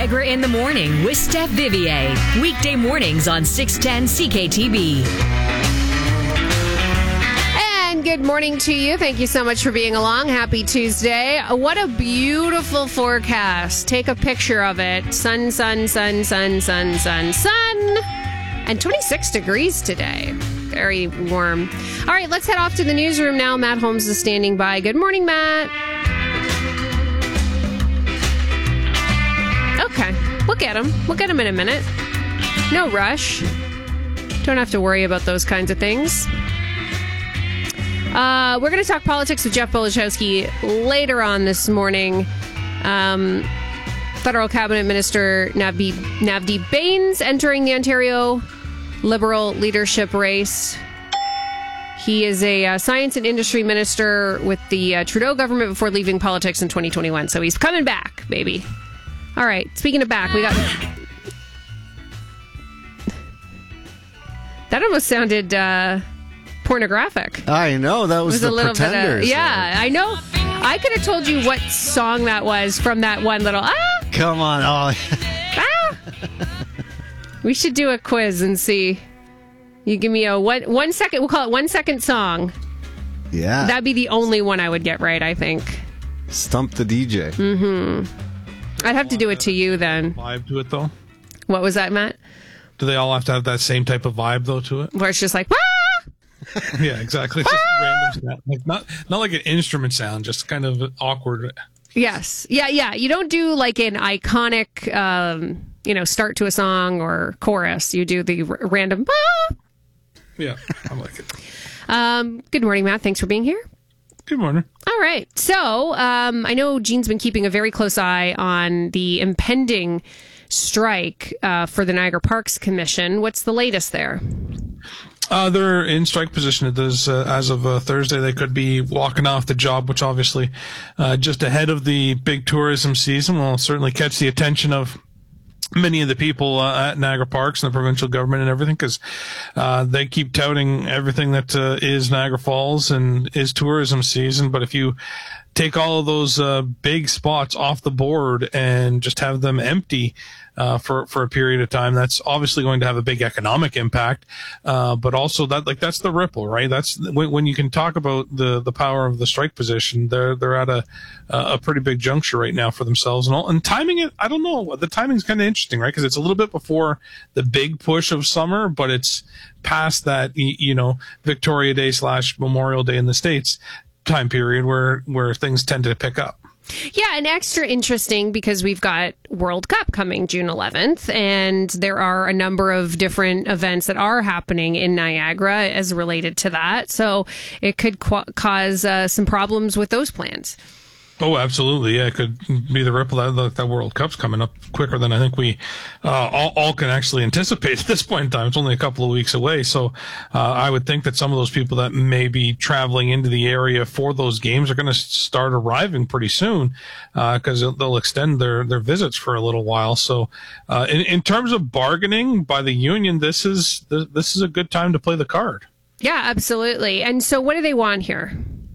Niagara in the Morning with Steph Vivier. Weekday mornings on 610 CKTB. And good morning to you. Thank you so much for being along. Happy Tuesday. What a beautiful forecast. Take a picture of it. Sun, sun, sun, sun, sun, sun, sun. And 26 degrees today. Very warm. All right, let's head off to the newsroom now. Matt Holmes is standing by. Good morning, Matt. Okay, we'll get him. We'll get him in a minute. No rush. Don't have to worry about those kinds of things. We're going to talk politics with Jeff Bolashowski later on this morning. Federal Cabinet Minister Navdeep Bains entering the Ontario Liberal leadership race. He is a science and industry minister with the Trudeau government before leaving politics in 2021. So he's coming back, baby. All right. Speaking of back, we got... That almost sounded pornographic. I know. That was the Pretenders. Yeah, I know. I could have told you what song that was from that one little... Come on. Oh. We should do a quiz and see. You give me a 1 second. We'll call it 1 second song. Yeah. That'd be the only one I would get right, I think. Stump the DJ. Mm-hmm. I'd have to do it to you then. Vibe to it, though? What was that, Matt? Do they all have to have that same type of vibe, though, to it? Where it's just like, Yeah, exactly. It's just random sound. Like, not like an instrument sound, just kind of awkward. Yes. Yeah. You don't do like an iconic, start to a song or chorus. You do the random. Yeah, I like it. Good morning, Matt. Thanks for being here. Good morning. All right. So I know Jean's been keeping a very close eye on the impending strike for the Niagara Parks Commission. What's the latest there? They're in strike position. It is, as of Thursday, they could be walking off the job, which obviously just ahead of the big tourism season will certainly catch the attention of many of the people at Niagara Parks and the provincial government and everything, because they keep touting everything that is Niagara Falls and is tourism season. But if you take all of those big spots off the board and just have them empty for a period of time, that's obviously going to have a big economic impact. But also that's the ripple, right? That's when you can talk about the power of the strike position. They're at a pretty big juncture right now for themselves and timing it. I don't know. The timing's kind of interesting, right? Because it's a little bit before the big push of summer, but it's past that, Victoria Day / Memorial Day in the States time period where things tend to pick up. Yeah, and extra interesting because we've got World Cup coming June 11th, and there are a number of different events that are happening in Niagara as related to that. So it could cause some problems with those plans. Oh, absolutely. Yeah, it could be the ripple that World Cup's coming up quicker than I think we all can actually anticipate at this point in time. It's only a couple of weeks away. So I would think that some of those people that may be traveling into the area for those games are going to start arriving pretty soon because they'll extend their visits for a little while. So in terms of bargaining by the union, this is a good time to play the card. Yeah, absolutely. And so what do they want here?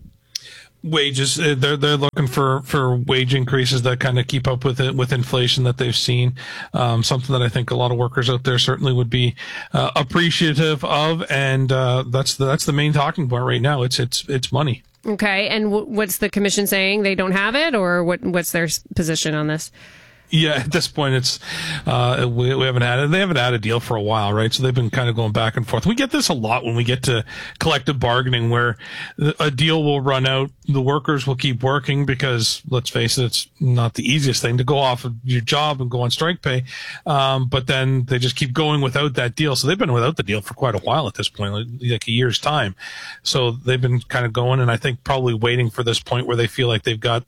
Wages. They're looking for wage increases that kind of keep up with inflation that they've seen. Something that I think a lot of workers out there certainly would be appreciative of, and that's the main talking point right now. It's money. Okay, and what's the commission saying? They don't have it, or what's their position on this? Yeah, at this point, it's we haven't had it. They haven't had a deal for a while, right? So they've been kind of going back and forth. We get this a lot when we get to collective bargaining, where a deal will run out. The workers will keep working because, let's face it, it's not the easiest thing to go off of your job and go on strike pay. But then they just keep going without that deal. So they've been without the deal for quite a while at this point, like a year's time. So they've been kind of going, and I think probably waiting for this point where they feel like they've got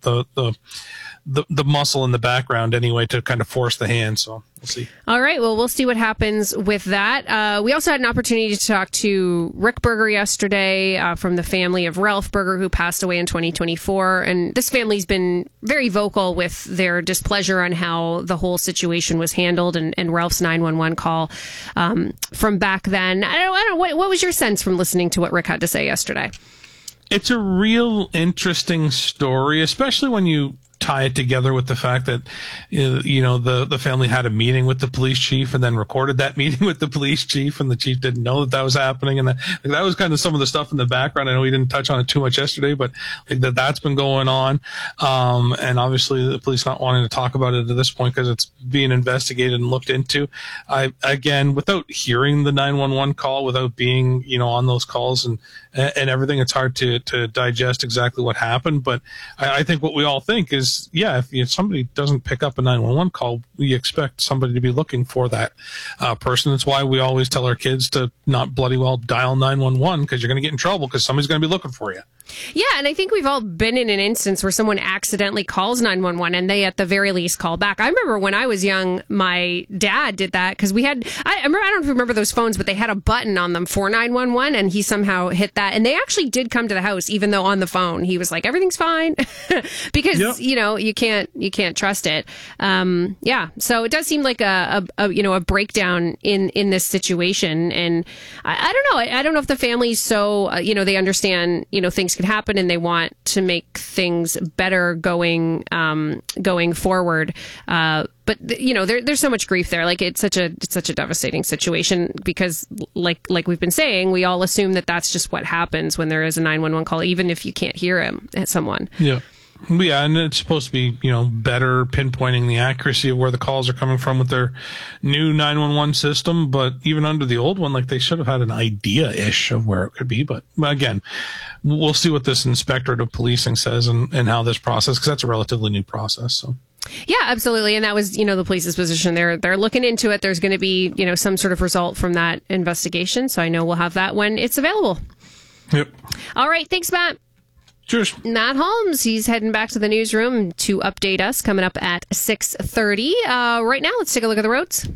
the muscle in the background anyway to kind of force the hand. So we'll see. All right. Well, we'll see what happens with that. We also had an opportunity to talk to Rick Berger yesterday from the family of Ralph Berger, who passed away in 2024. And this family's been very vocal with their displeasure on how the whole situation was handled and Ralph's 911 call from back then. I don't know. What was your sense from listening to what Rick had to say yesterday? It's a real interesting story, especially when you tie it together with the fact that, the family had a meeting with the police chief and then recorded that meeting with the police chief, and the chief didn't know that was happening. And that was kind of some of the stuff in the background. I know we didn't touch on it too much yesterday, but that's been going on. And obviously the police not wanting to talk about it at this point because it's being investigated and looked into. Again, without hearing the 911 call, without being, on those calls and everything, it's hard to digest exactly what happened. But I think what we all think is, if somebody doesn't pick up a 911 call, we expect somebody to be looking for that person. That's why we always tell our kids to not bloody well dial 911, because you're going to get in trouble because somebody's going to be looking for you. Yeah, and I think we've all been in an instance where someone accidentally calls 911 and they at the very least call back. I remember when I was young, my dad did that because we had, I don't know if you remember those phones, but they had a button on them for 911, and he somehow hit that. And they actually did come to the house, even though on the phone he was like, everything's fine, because, you can't trust it. So it does seem like a breakdown in this situation. And I don't know. I don't know if the family's so, they understand, things can happen and they want to make things better going forward. But there's so much grief there. Like it's such a devastating situation because like we've been saying, we all assume that that's just what happens when there is a 911 call, even if you can't hear someone. Yeah. Yeah, and it's supposed to be, better pinpointing the accuracy of where the calls are coming from with their new 911 system. But even under the old one, they should have had an idea-ish of where it could be. But again, we'll see what this inspectorate of policing says and how this process, because that's a relatively new process. So. Yeah, absolutely. And that was, the police's position. They're looking into it. There's going to be, some sort of result from that investigation. So I know we'll have that when it's available. Yep. All right. Thanks, Matt. Cheers. Matt Holmes, he's heading back to the newsroom to update us coming up at 6:30. Right now, let's take a look at the roads.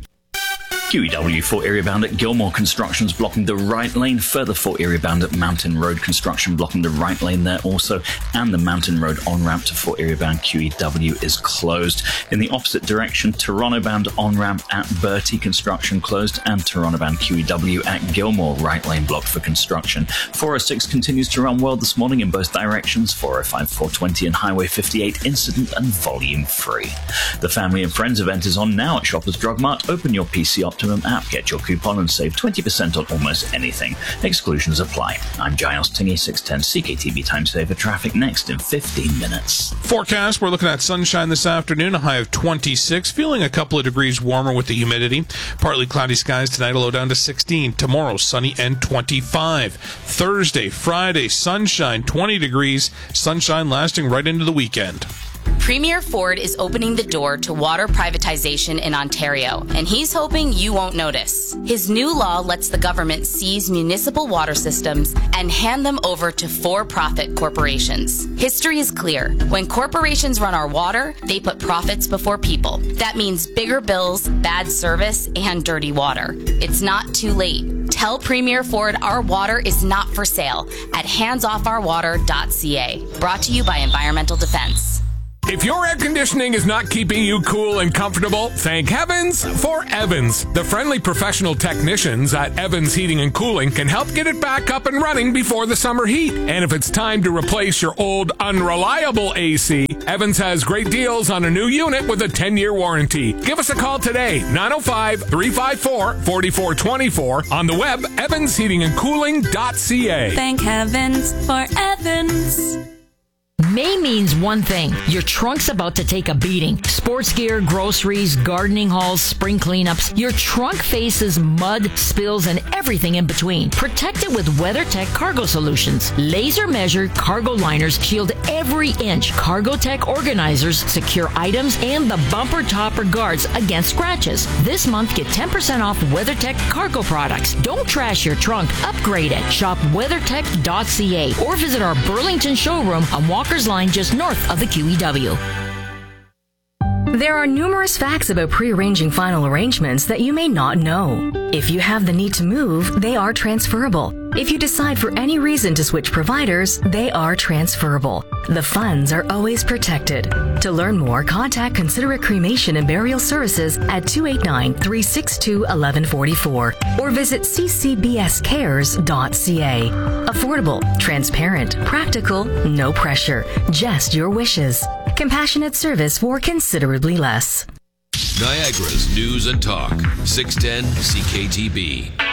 QEW for area bound at Gilmore, construction's blocking the right lane. Further for area bound at Mountain Road, construction blocking the right lane there also. And the Mountain Road on-ramp to for area bound QEW is closed. In the opposite direction, Toronto bound on-ramp at Bertie, construction closed. And Toronto bound QEW at Gilmore, right lane blocked for construction. 406 continues to run well this morning in both directions. 405, 420 and Highway 58 incident and volume free. The Family and Friends event is on now at Shoppers Drug Mart. Open your PC Optimum app, get your coupon and save 20% on almost anything. Exclusions apply. I'm Giles Tingy, 610 CKTB Time Saver. Traffic next in 15 minutes. Forecast, we're looking at sunshine this afternoon, a high of 26, feeling a couple of degrees warmer with the humidity. Partly cloudy skies tonight, a low down to 16. Tomorrow, sunny and 25. Thursday, Friday, sunshine, 20 degrees. Sunshine lasting right into the weekend. Premier Ford is opening the door to water privatization in Ontario, and he's hoping you won't notice. His new law lets the government seize municipal water systems and hand them over to for-profit corporations. History is clear. When corporations run our water, they put profits before people. That means bigger bills, bad service, and dirty water. It's not too late. Tell Premier Ford our water is not for sale at handsoffourwater.ca. Brought to you by Environmental Defense. If your air conditioning is not keeping you cool and comfortable, thank heavens for Evans. The friendly professional technicians at Evans Heating and Cooling can help get it back up and running before the summer heat. And if it's time to replace your old unreliable AC, Evans has great deals on a new unit with a 10-year warranty. Give us a call today, 905-354-4424, on the web, evansheatingandcooling.ca. Thank heavens for Evans. May means one thing. Your trunk's about to take a beating. Sports gear, groceries, gardening hauls, spring cleanups. Your trunk faces mud, spills, and everything in between. Protect it with WeatherTech Cargo Solutions. Laser-measured cargo liners shield every inch. CargoTech organizers secure items and the bumper topper guards against scratches. This month, get 10% off WeatherTech cargo products. Don't trash your trunk. Upgrade it. Shop WeatherTech.ca or visit our Burlington showroom on Walker's Line just north of the QEW. There are numerous facts about pre-arranging final arrangements that you may not know. If you have the need to move, they are transferable. If you decide for any reason to switch providers, they are transferable. The funds are always protected. To learn more, contact Considerate Cremation and Burial Services at 289-362-1144 or visit ccbscares.ca. Affordable, transparent, practical, no pressure, just your wishes. Compassionate service for considerably less. Niagara's News and Talk, 610 CKTB.